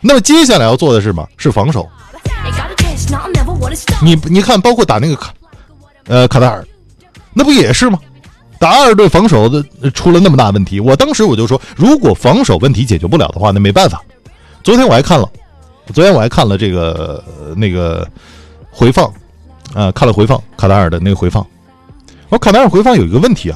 那么接下来要做的是什么？是防守。你看，包括打那个卡塔尔，那不也是吗？打2队防守的出了那么大问题，当时我就说，如果防守问题解决不了的话，那没办法。昨天我还看了这个那个回放，看了回放卡塔尔的那个回放。卡塔尔回放有一个问题啊，